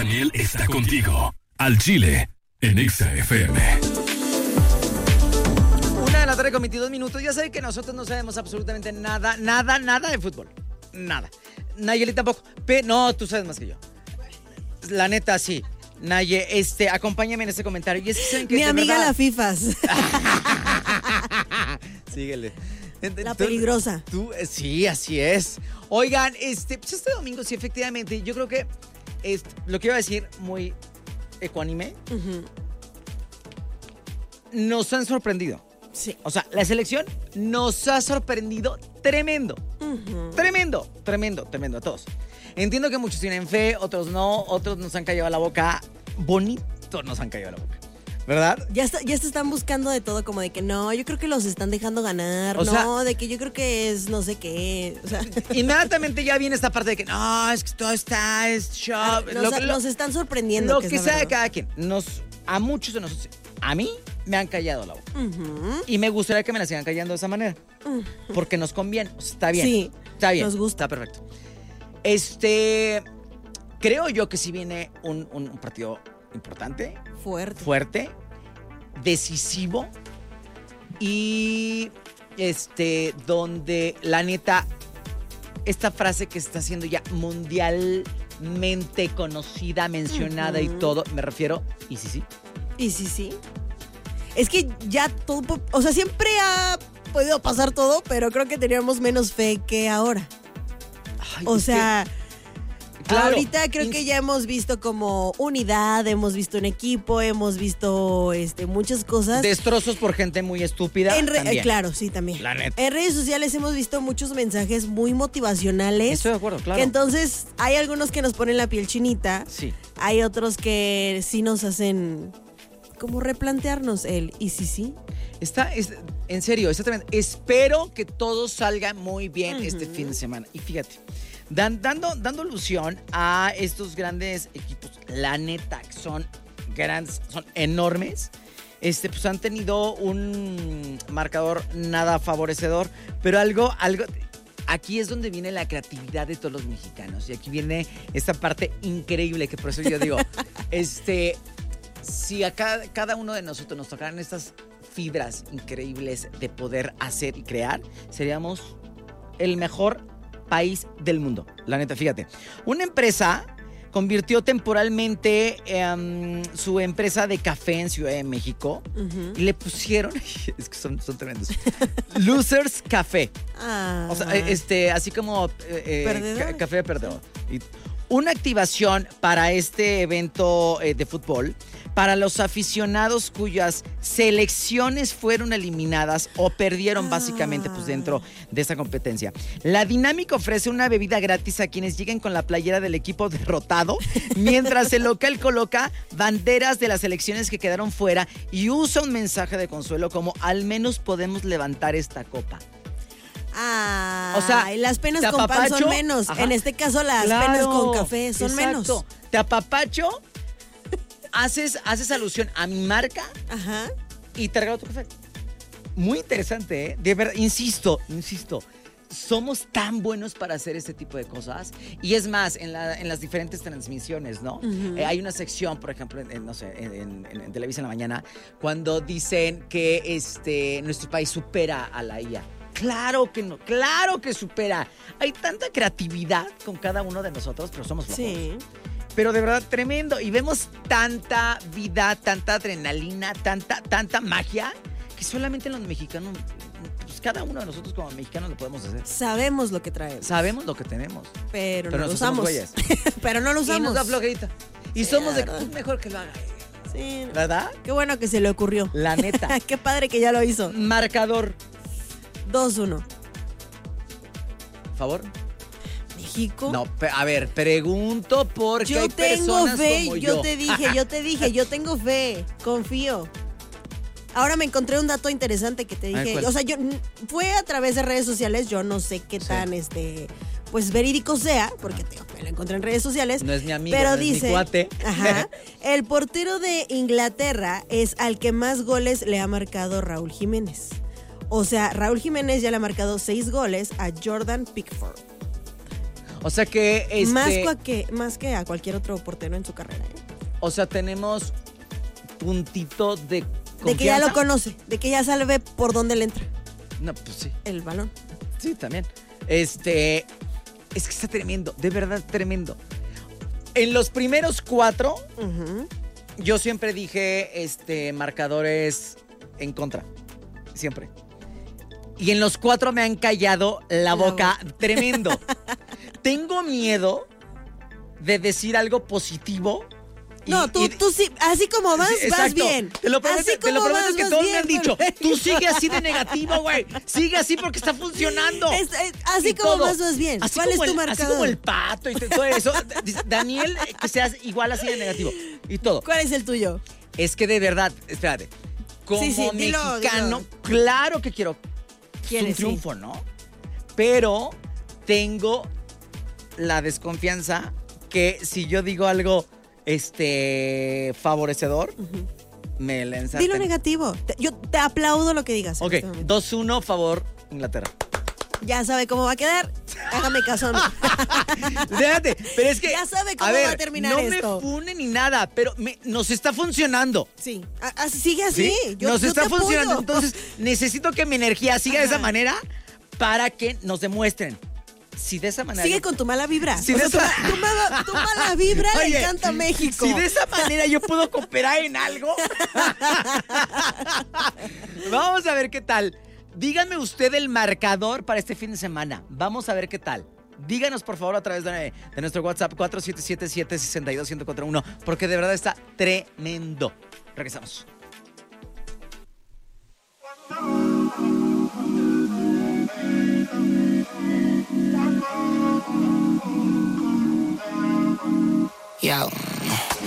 Daniel está contigo. Al Chile, en Exa FM. 1:22 PM. Ya saben que nosotros no sabemos absolutamente nada de fútbol. Nada. Nayeli tampoco. No, tú sabes más que yo. La neta, sí. Naye, acompáñame en este comentario. Y es que saben que mi amiga verdad... la Fifas. Síguele. La peligrosa. Sí, así es. Oigan, pues este domingo sí, efectivamente, yo creo que lo que iba a decir muy ecuánime. Uh-huh. Nos han sorprendido. Sí. O sea, la selección nos ha sorprendido tremendo. Uh-huh. Tremendo a todos. Entiendo que muchos tienen fe, otros no, otros nos han callado la boca. Bonito nos han callado la boca. ¿Verdad? Ya se están buscando de todo, como de que no, yo creo que los están dejando ganar, de que yo creo que es no sé qué. O sea. Inmediatamente ya viene esta parte de que no, es que todo es show. Nos están sorprendiendo. Lo que sea de cada quien. A muchos de nosotros, a mí me han callado la boca. Uh-huh. Y me gustaría que me la sigan callando de esa manera. Uh-huh. Porque nos conviene. O sea, está bien. Sí. Está bien. Nos gusta. Está perfecto. Creo yo que sí viene un partido importante. Fuerte. Decisivo. Y donde la neta, esta frase que está siendo ya mundialmente conocida, mencionada, uh-huh, y todo, me refiero, ¿y sí? ¿Y sí? Es que ya todo, o sea, siempre ha podido pasar todo, pero creo que teníamos menos fe que ahora. Ay, o sea, claro, ahorita creo que ya hemos visto como unidad, hemos visto un equipo, hemos visto muchas cosas. Destrozos por gente muy estúpida. Claro, sí, también. La neta. En redes sociales hemos visto muchos mensajes muy motivacionales. Estoy de acuerdo, claro. Que entonces hay algunos que nos ponen la piel chinita. Sí. Hay otros que sí nos hacen como replantearnos ¿y sí? En serio, exactamente. Espero que todo salga muy bien, uh-huh, este fin de semana. Y fíjate, dando alusión a estos grandes equipos, la neta, que son grandes, son enormes, pues han tenido un marcador nada favorecedor, pero algo, aquí es donde viene la creatividad de todos los mexicanos, y aquí viene esta parte increíble, que por eso yo digo, si a cada uno de nosotros nos tocaran estas fibras increíbles de poder hacer y crear, seríamos el mejor país del mundo. La neta, fíjate. Una empresa convirtió temporalmente su empresa de café en Ciudad de México, uh-huh, y le pusieron, es que son tremendos, Losers Café. Ah. O sea, así como café perdedor. Una activación para este evento de fútbol para los aficionados cuyas selecciones fueron eliminadas o perdieron básicamente pues dentro de esta competencia. La dinámica ofrece una bebida gratis a quienes lleguen con la playera del equipo derrotado, mientras el local coloca banderas de las selecciones que quedaron fuera y usa un mensaje de consuelo como al menos podemos levantar esta copa. O sea, las penas con pan son menos. Ajá. En este caso, las penas con café son menos. Te apapacho, haces alusión a mi marca, ajá, y te regalo tu café. Muy interesante, ¿eh? De verdad, insisto. Somos tan buenos para hacer este tipo de cosas. Y es más, en las diferentes transmisiones, ¿no? Uh-huh. Hay una sección, por ejemplo, en Televisa en la mañana, cuando dicen que nuestro país supera a la IA. Claro que no, claro que supera. Hay tanta creatividad con cada uno de nosotros, pero somos flojos. Sí. Pero de verdad, tremendo. Y vemos tanta vida, tanta adrenalina, tanta magia, que solamente los mexicanos, pues cada uno de nosotros como mexicanos lo podemos hacer. Sabemos lo que traemos. Sabemos lo que tenemos. Pero no lo usamos. Pero no lo usamos. Y nos da flojerita. Y sí, somos mejor que lo haga. Sí. ¿Verdad? Qué bueno que se le ocurrió. La neta. Qué padre que ya lo hizo. Marcador. 2-1. ¿Favor? México. No, a ver, pregunto porque hay personas como yo te dije, yo tengo fe, confío. Ahora me encontré un dato interesante que te dije. O sea, fue a través de redes sociales, yo no sé qué tan pues verídico sea, porque me lo encontré en redes sociales. No es mi amigo, pero no dice, es mi cuate. Ajá, el portero de Inglaterra es al que más goles le ha marcado Raúl Jiménez. O sea, Raúl Jiménez ya le ha marcado 6 goles a Jordan Pickford. O sea que más que a cualquier otro portero en su carrera. O sea, tenemos puntito de confianza. De que ya lo conoce, de que ya sabe por dónde le entra. No, pues sí. El balón. Sí, también. Es que está tremendo, de verdad tremendo. En los primeros 4, yo siempre dije marcadores en contra. Siempre. Y en los 4 me han callado la boca tremendo. Tengo miedo de decir algo positivo. No, tú sí, así como vas, sí, vas bien. Te lo prometo que todos me han dicho, tú sigue así de negativo, güey. Sigue así porque está funcionando. Así como vas bien. Así ¿Cuál es tu marcador? Así como el pato y todo eso. Daniel, que seas igual así de negativo. Y todo. ¿Cuál es el tuyo? Es que de verdad, espérate. Como mexicano, dilo. Claro que quiero un triunfo, ¿no? Pero tengo la desconfianza que si yo digo algo favorecedor, me lanzan. Dilo negativo. Yo te aplaudo lo que digas. Ok, 2-1 favor Inglaterra. Ya sabe cómo va a quedar. Hágame caso. Déjate, pero es que ya sabe cómo va a terminar esto. No me fune ni nada, pero nos está funcionando. Sí, sigue así. ¿Sí? Nos está funcionando. Entonces, necesito que mi energía siga de esa manera para que nos demuestren. Si de esa manera. Sigue con tu mala vibra. Si tu mala vibra le encanta México. Si de esa manera yo puedo cooperar en algo. Vamos a ver qué tal. Dígame usted el marcador para este fin de semana. Vamos a ver qué tal. Díganos, por favor, a través de nuestro WhatsApp 4777-62141, porque de verdad está tremendo. Regresamos. Yo.